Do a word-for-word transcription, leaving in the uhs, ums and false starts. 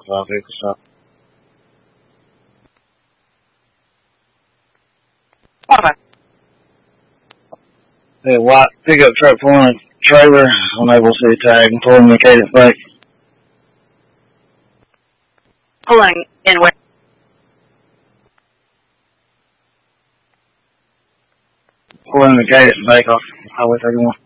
five vehicle stop. Okay. Hey, white pickup truck pulling a trailer, unable to see tag and pulling the Cadence Bank. Pulling in where? Pulling the Cadence Bank off Highway thirty-one.